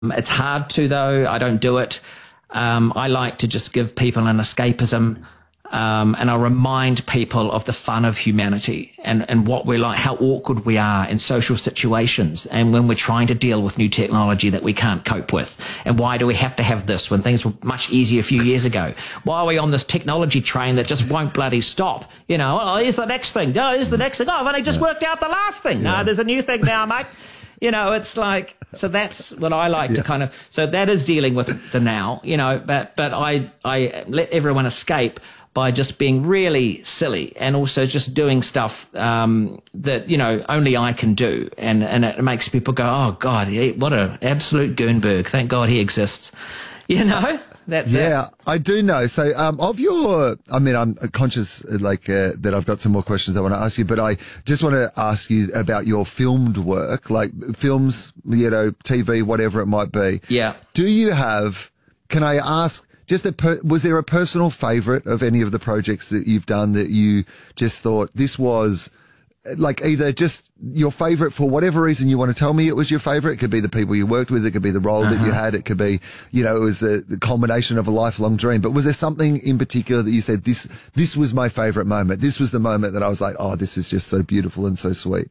It's hard to, though. I don't do it. I like to just give people an escapism. And I remind people of the fun of humanity and what we're like, how awkward we are in social situations. And when we're trying to deal with new technology that we can't cope with. And why do we have to have this when things were much easier a few years ago? Why are we on this technology train that just won't bloody stop? You know, oh, here's the next thing. Oh, here's the next thing. Oh, I've only just worked out the last thing. No, there's a new thing now, mate. You know, it's like, so that's what I like to kind of, so that is dealing with the now, you know, but I let everyone escape by just being really silly and also just doing stuff that, you know, only I can do. And it makes people go, oh, God, what an absolute Goonberg. Thank God he exists. You know, that's it. I do know. So of your, I mean, I'm conscious that I've got some more questions I want to ask you, but I just want to ask you about your filmed work, like films, you know, TV, whatever it might be. Yeah. Do you have, can I ask, was there a personal favorite of any of the projects that you've done that you just thought this was like either just your favorite for whatever reason you want to tell me it was your favorite? It could be the people you worked with. It could be the role that you had. It could be, you know, it was the culmination of a lifelong dream. But was there something in particular that you said, this was my favorite moment? This was the moment that I was like, oh, this is just so beautiful and so sweet.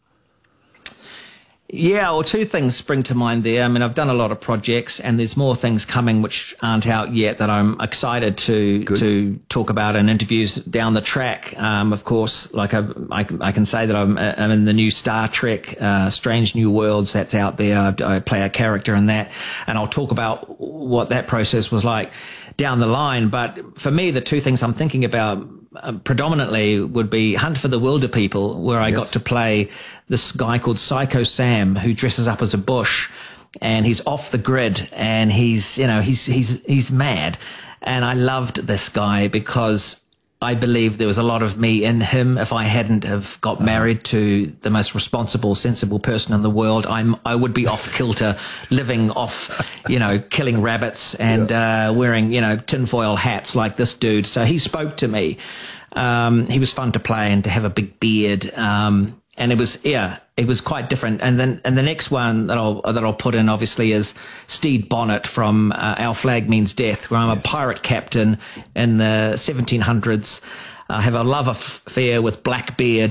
Yeah, well, two things spring to mind there. I mean, I've done a lot of projects and there's more things coming which aren't out yet that I'm excited to talk about in interviews down the track. Of course, like I can say that I'm in the new Star Trek, Strange New Worlds, that's out there. I play a character in that, and I'll talk about what that process was like down the line. But for me, the two things I'm thinking about predominantly would be Hunt for the Wilder People, where I got to play this guy called Psycho Sam, who dresses up as a bush, and he's off the grid, and he's, you know, he's mad. And I loved this guy because I believe there was a lot of me in him. If I hadn't have got married to the most responsible, sensible person in the world, I would be off kilter, living off, you know, killing rabbits and wearing, you know, tinfoil hats like this dude. So he spoke to me. He was fun to play and to have a big beard. And it was quite different. And the next one that I'll put in obviously is Stede Bonnet from Our Flag Means Death, where I'm a pirate captain in the 1700s. I have a love affair with Blackbeard.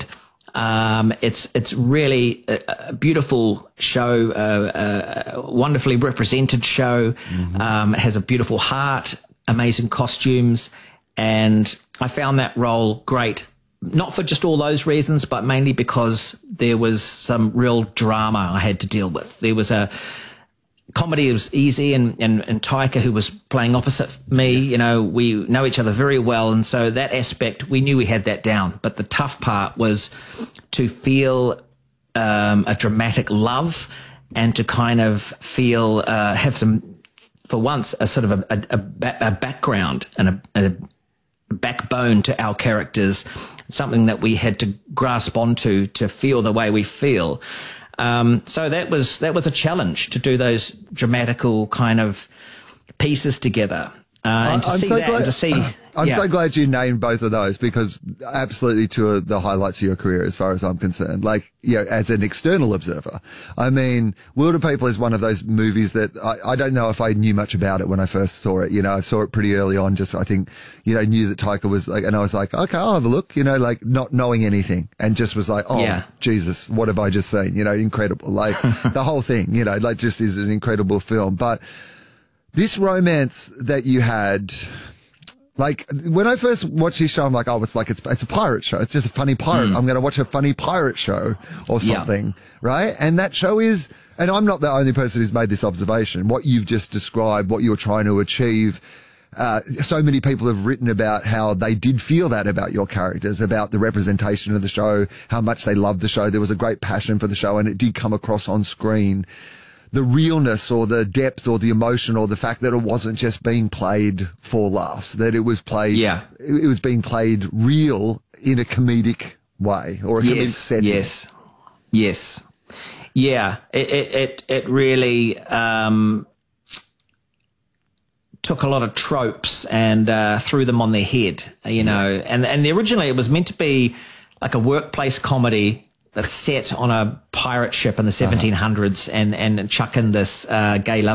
It's really a beautiful show, a wonderfully represented show. It has a beautiful heart, amazing costumes, and I found that role great. Not for just all those reasons, but mainly because there was some real drama I had to deal with. There was a comedy, it was easy, and Taika, who was playing opposite me, you know, we know each other very well. And so that aspect, we knew we had that down. But the tough part was to feel a dramatic love and to kind of feel, have some, for once, a sort of a background and a backbone to our characters, something that we had to grasp onto to feel the way we feel. So that was a challenge to do those dramatical kind of pieces together. And to see that and to see... I'm so glad you named both of those, because absolutely two of the highlights of your career as far as I'm concerned. Like, you know, as an external observer, I mean, Wilder People is one of those movies that I don't know if I knew much about it when I first saw it. You know, I saw it pretty early on, just I think, you know, knew that Taika was like, and I was like, okay, I'll have a look, you know, like not knowing anything, and just was like, oh, Jesus, what have I just seen? You know, incredible. Like the whole thing, you know, like just is an incredible film. But this romance that you had... Like, when I first watched this show, I'm like, oh, it's a pirate show. It's just a funny pirate. I'm going to watch a funny pirate show or something, right? And that show is, and I'm not the only person who's made this observation. What you've just described, what you're trying to achieve, so many people have written about how they did feel that about your characters, about the representation of the show, how much they loved the show. There was a great passion for the show, and it did come across on screen. The realness or the depth or the emotion or the fact that it wasn't just being played for laughs, that it was played, it was being played real in a comedic way or a comedic setting. Yes. Yeah. It really, took a lot of tropes and, threw them on their head, you know, and originally it was meant to be like a workplace comedy, that's set on a pirate ship in the 1700s and chuck in this gay love